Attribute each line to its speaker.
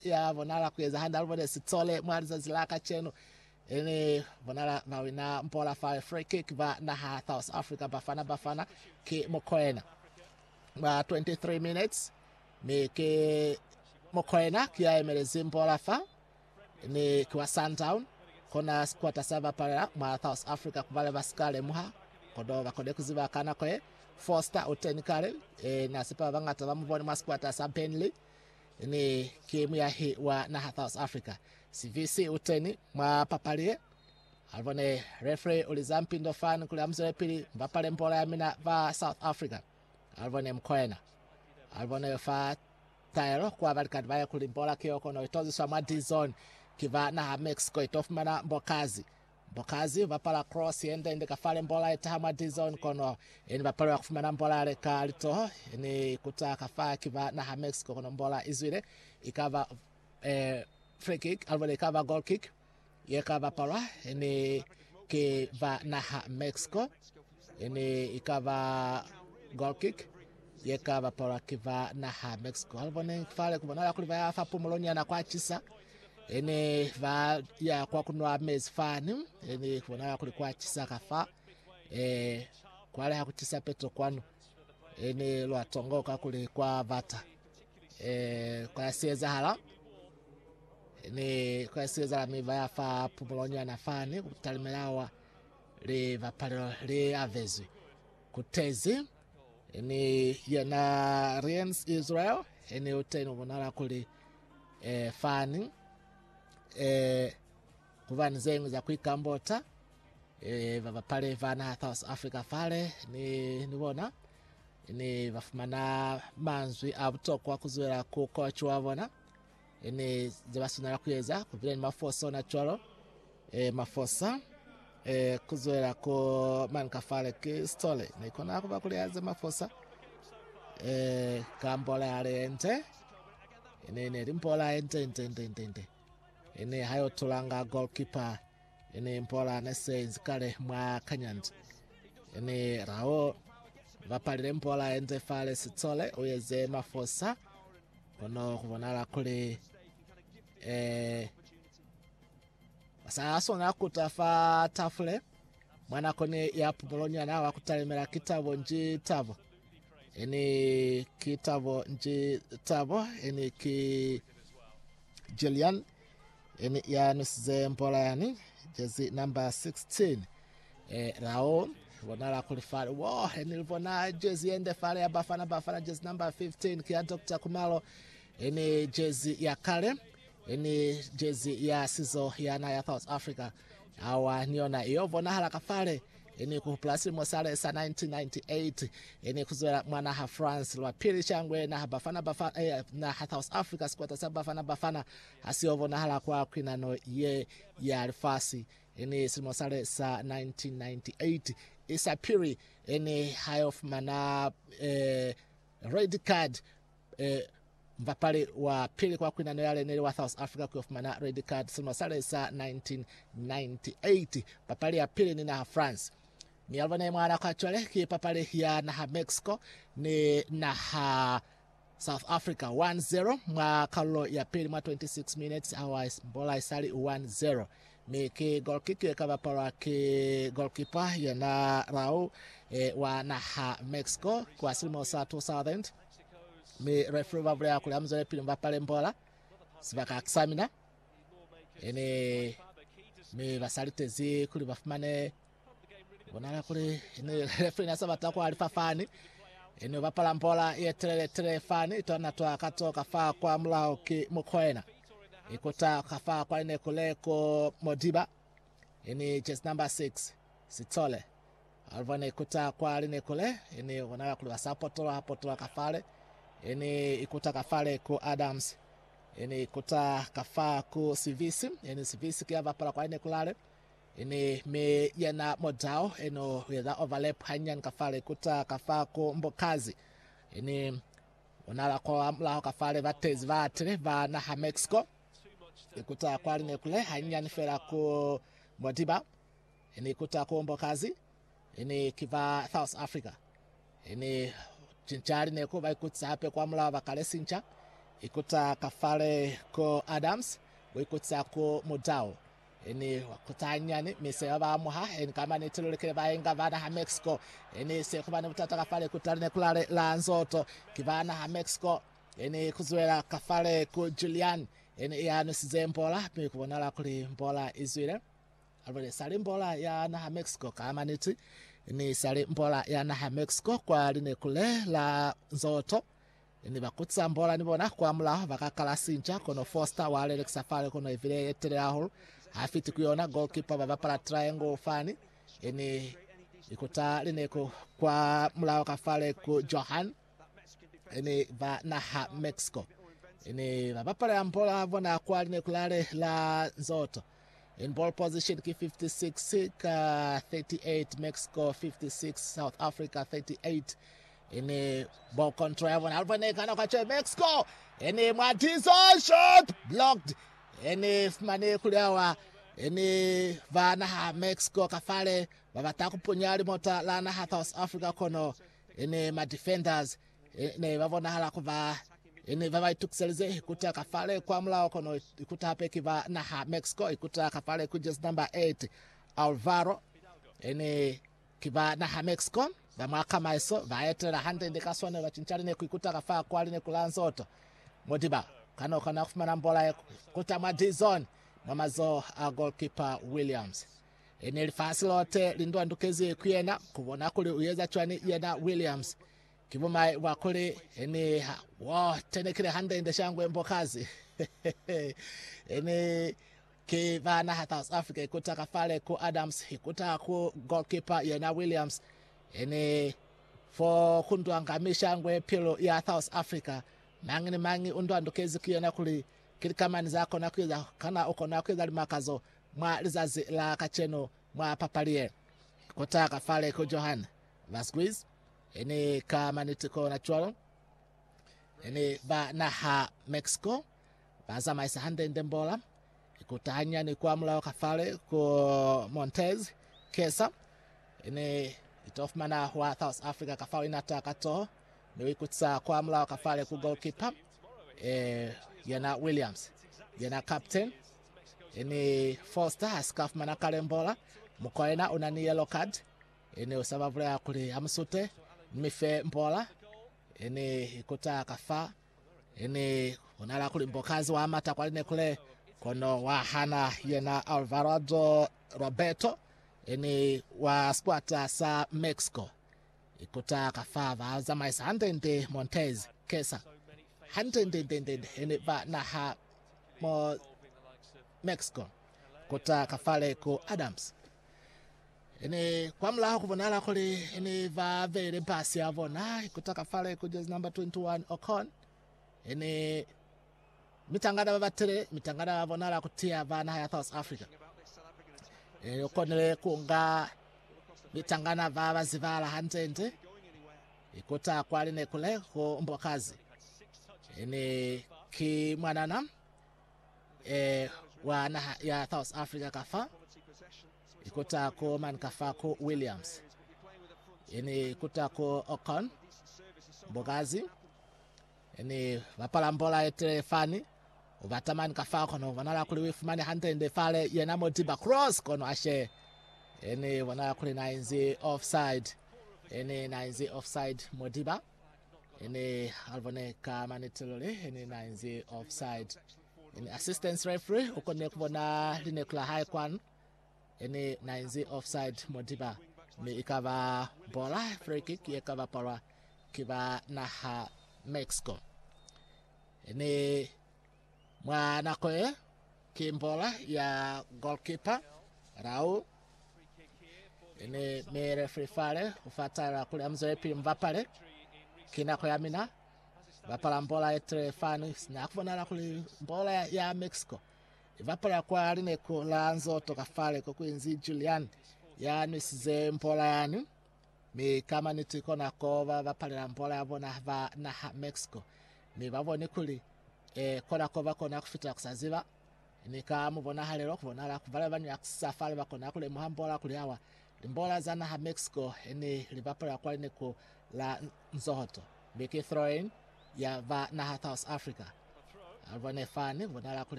Speaker 1: ya vonala kuweza handle vone Sithole mwaliza zilaka chenu ini vonala vawina mpola fa free kick va na South Africa bafana ki Mokoena ba 23 minutes me ke Mokoena kia emelezi mpola fa ni kwa Sundown kona squata saba para ma South Africa kubale baskale muha kodo bakode kuziba kana kwe Foster utenikale na sipa bangata bamubone masquata sa Penley ni kimu ya hi wa na South Africa CVC uteni mwa papalie alvone referee ulizampindo fan kule amzole pili mbapale mpola ya mina va South Africa alvone Mokoena alvone fa taero kwa balikadi baya kulimbola kioko no itozi swa D-zone kiva na Mexico itofumana Mbokazi vapala cross ende kafale mbola etama D-zone kono eni vapala kufumana mbola leka lito eni kuta kafa kiva na Mexico kono mbola izwile ikava free kick alvole ikava goal kick yekava pala eni kiva na Mexico eni ikava goal kick yekava pala kiva na Mexico alvone kufale kubonala kuliva ya fa Pumolonia na kwa chisa ene va ya kwa kunwa mezi fani ene kubonala kulikuwa chisa kafa kwale hakutisa petro kwanu ene lwatongoka kulikuwa vata kwa sieza hala ene kwa sieza la miva ya fa Pumolonia na fani kutalimelawa le vapalelo le avezwi kutezi ene yana Riens Israel ene utenu kubonala kuli fani kuvani zengu za kuikambota vava pale vana South Africa fale nibona ni vafumana manzwi abutokwa kuzuela ku coach wabona ni zebasunala kuyeza kuvile ni mafosa na cholo mafosa kuzuela ku manka fale ki Stole nikona kuba kuliaze mafosa kambola yale ente ni rimpola ente ene hayo tulanga goalkeeper ene mpola nese nzikale mwa Kanyandi ene rao vapalile mpola ente fale Sithole uyeze mafosa kono kubonala kuli basasonga kutafa tafule mwana kone ya Pumolonia na wakutalimela kitabo nji tabo ene kitabo nji tabo ene ki Julian eni Yanus mpola yani jezi number 16 rao bonala kulifale eni livona jezi ende fale ya bafana jezi number 15 kia Dr. Kumalo eni jezi ya kale eni jezi ya sizo ya na ya South Africa awa niona iyo bona hala kafale eni kuplasi mosale sa 1998 eni kuzoela mwana ha France lwa pili changwe na bafana na South Africa squata sa bafana asiovo na hala kwa kwinano ye ya alfasi eni simosale sa 1998 isa piri eni hayof mana red card mbapale wa pili kwa kwinano yale nili wa South Africa kufumana red card simosale sa 1998 papali ya pili ni na France ni alvone mwana kwa chole ki papale ya na Mexico ni na South Africa 1-0 mwa kaulo ya pili mwa 26 minutes awa mbola isali 1-0 meke goal kick ya kava para ke goalkeeper ya na rao wa na Mexico kwa silimo sa 2000 me referee vavule ya kule amzole pili mbapale mbola sivaka aksamina ene me basalitezi kuli bafumane bonala kule ene referee nasaba takwa alifa fani ene bapala mbola yetere fani itona to akatoka fa kwa mlao ki Mokoena ikota kafa kwa ine kule ko Modiba ene chest number 6 Sithole alvone ikota kwa ine kule ene bonala kule wasapotola hapotola kafale ene ikota kafale ko Adams ene ikota kafa ko CVC ene CVC kia bapala kwa ine kulale ene me yana modao eno weza overlap hanyan kafale kuta kafako Mbokazi ene onala kwa mla kafale vatezi vatre va na Mexico ikuta kwa line kule hanyan fera ko Modiba ene kuta ko Mbokazi ene kiva South Africa ene chinchari ne ko vai kutsa hape kwa mla vakale sincha ikuta kafale ko Adams wikuta ko Mudau eni wakutanyani mise abamuha eni kama nitulukire bainga bana ha Mexico eni se kubana mutata kafale kutarine kulale la Nzoto kibana ha Mexico eni kuzwela kafale ku Julian eni yanu sizembola mikubona la kuli mbola izwile alwele sali mbola ya na ha Mexico kama niti ni sali mbola ya na ha Mexico kwa line kule la Nzoto ni bakutsa mbola nibona kwa mula bakakala sincha kono Foster wale lekisafale kono ivile yetere aho hafiti kuyona goalkeeper baba para triangle fani eni ikuta lineko kwa mula kafale ku Johan eni ba na ha Mexico eni baba para mbola bona kwa lineko lale la Nzoto in ball position ki 56 38 Mexico 56 South Africa 38 in ball control Alvane kana kwa Mexico in Matizo shot blocked in mane kuliawa in vana ha Mexico kafale babata kupunyali mota lana ha South Africa kono in ma defenders ne babona hala kuva ini vava itukseleze ikuta kafale kwa mlao kono ikuta hape kiva na ha Mexico ikuta kafale kujes number 8 Alvaro ini kiva na ha Mexico da makama iso vaetera hande ndikasone wachinchali ne kuikuta kafa kwa line kula Nzoto Modiba kana kufumana mbola kuta Madison mamazo a goalkeeper Williams ini lifasilote lindwa ndukezi kuyena kubona kuli uyeza chwani yena Williams kibuma wakuli eni tenekire hande inde shangwe mbokazi eni kivana ha South Africa ikuta kafale ku Adams ikuta ku goalkeeper yena Williams eni for kunduangamisha ngwe pilo ya South Africa mangi undu andukezi kuyena kuli kilikamani zako na kuiza kana uko na kuiza limakazo mwa lizazi la kacheno mwa papalie ikuta kafale ku Johan Vasquez eni kama nitiko na chwalo eni ba na ha Mexico baza maisa hande ndembola ikutanya ni kwa mula kafale ko Montez Kesa eni itofmana wa South Africa kafale inataka to ni ikutsa kwa mula kafale ku goalkeeper yana Williams yana captain eni Foster askaf mana kalembola mukoena unani yellow card eni usabavule akuli amsute mife mbola eni ikuta kafa eni unala kuli mbokazi wa amata kwa line kule kono wa hana yena Alvarado Roberto eni wa squata sa Mexico ikuta kafa vaza maisa hande Montez Kesa hande eni ba na ha mo Mexico kuta kafale ku Adams ene kwa mla kubonala kuli ene va vere pasi avona kutaka fale ku jezi number 21 Ocon ene mitangana babatere mitangana avonala kutia vana ya South Africa Okonele kunga mitangana vava zivala hantente ikuta kwa line kule ko mbokazi ene ki mwanana wana ya South Africa kafa ikuta ko man kafa ko Williams eni ikuta ko Ocon Mbogazi eni vapala mbola etere fani uvatamani kafa kono vanala kuli wifumani hante inde fale yena Modiba cross kono ashe eni vanala kuli nainzi offside Modiba eni alvone kamanitilole eni nainzi offside eni assistance referee ukone kubona line kula high kwan eni nainzi offside Modiba ni ikava bola free kick ikava para kiva na ha Mexico eni mwana koe kimbola ya goalkeeper Raul eni me referee fale ufatara kule amzoe pili mvapale kina koe amina vapala mbola etre fani na kufona kule mbola ya Mexico vapala kwa line ko la Nzoto kafale ko kuinzi Julian yani size mpola yani mi kama nitiko na kova vapala mpola yabona va na Mexico mi bavone kuli kona kova kona kufita kusaziba ni kama bona halero kubona la kuvala banyu akusafale bakona kule muhambola kuli hawa mbola za na Mexico eni livapala kwa line ko la Nzoto beke throw in ya va na South Africa avone fani vonala